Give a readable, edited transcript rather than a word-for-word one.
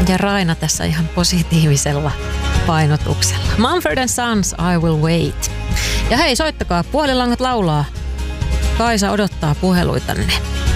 Ja Raina tässä ihan positiivisella painotuksella. Mumford & Sons, I Will Wait. Ja hei, soittakaa, puhelinlangat laulaa. Kaisa odottaa puheluitanne.